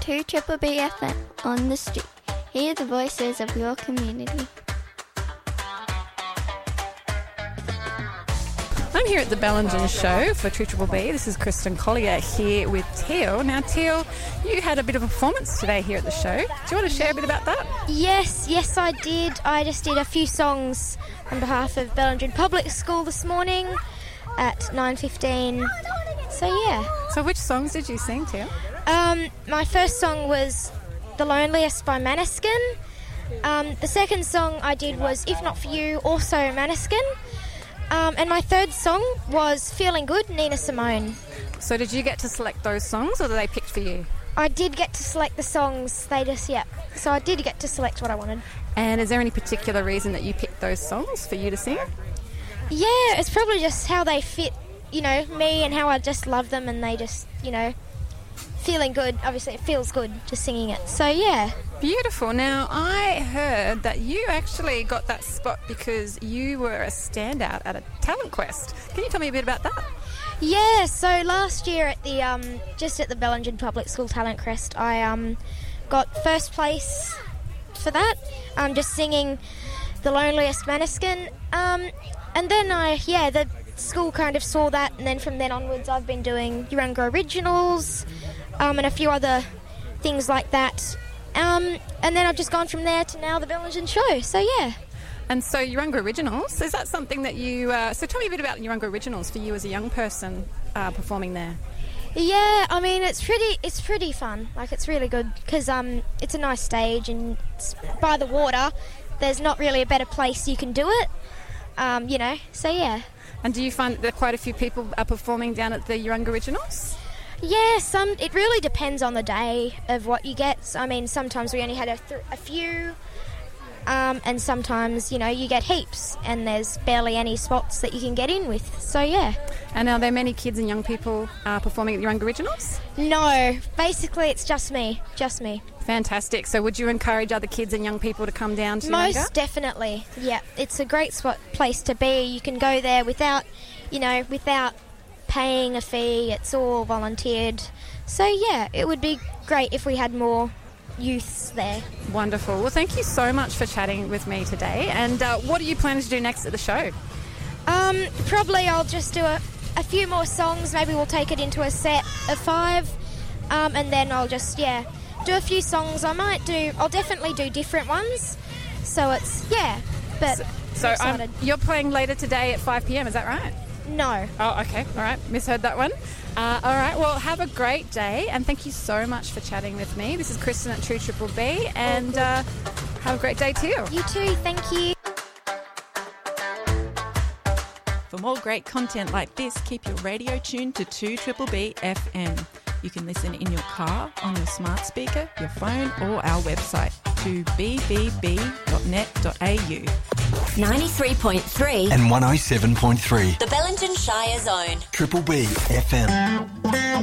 to Triple B FM on the street. Hear the voices of your community. I'm here at the Bellingen Show for 2BBB. This is Kristen Collier here with Teal. Now, Teal, you had a bit of a performance today here at the show. Do you want to share a bit about that? Yes, I did. I just did a few songs on behalf of Bellingen Public School this morning at 9:15. So, yeah. So which songs did you sing, Teal? My first song was The Loneliest by Maneskin. The second song I did was If Not For You, also Maneskin. And my third song was Feeling Good, Nina Simone. So did you get to select those songs or were they picked for you? I did get to select the songs. So I did get to select what I wanted. And is there any particular reason that you picked those songs for you to sing? Yeah, it's probably just how they fit, me and how I just love them and they just, feeling good. Obviously, it feels good just singing it. So, yeah. Beautiful. Now, I heard that you actually got that spot because you were a standout at a talent quest. Can you tell me a bit about that? Yeah, so last year at the just at the Bellingen Public School Talent Quest, I got first place for that. Just singing The Loneliest Maneskin. And then the school kind of saw that, and then from then onwards I've been doing Urunga Originals and a few other things like that. And then I've just gone from there to now the Bellingen Show, so yeah. And so Urunga Originals, is that something that you... so tell me a bit about Urunga Originals for you as a young person performing there. Yeah, I mean, it's pretty fun. Like, it's really good because it's a nice stage and it's by the water. There's not really a better place you can do it, so yeah. And do you find that quite a few people are performing down at the Urunga Originals? Yeah, it really depends on the day of what you get. I mean, sometimes we only had a few, and sometimes, you get heaps, and there's barely any spots that you can get in with. So, yeah. And are there many kids and young people performing at the Urunga Originals? No, basically it's just me. Fantastic. So would you encourage other kids and young people to come down to Most Urunga? Definitely, yeah. It's a great place to be. You can go there without paying a fee. It's all volunteered. So, yeah, it would be great if we had more youths there. Wonderful. Well, thank you so much for chatting with me today. And what are you planning to do next at the show? Probably I'll just do a few more songs. Maybe we'll take it into a set of 5. And then I'll just, do a few songs. I'll definitely do different ones. So it's, but So you're playing later today at 5 p.m, is that right? No. Oh, okay. All right. Misheard that one. All right. Well, have a great day, and thank you so much for chatting with me. This is Kristen at 2BBB, and have a great day too. You too. Thank you. For more great content like this, keep your radio tuned to 2BBB FM. You can listen in your car, on your smart speaker, your phone, or our website, 2bbb.net.au. 93.3 and 107.3. The Bellingen Shire Zone. 2BBB FM.